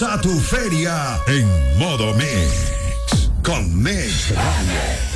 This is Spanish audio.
Tatu Feria en modo mix. Con Mix Radio.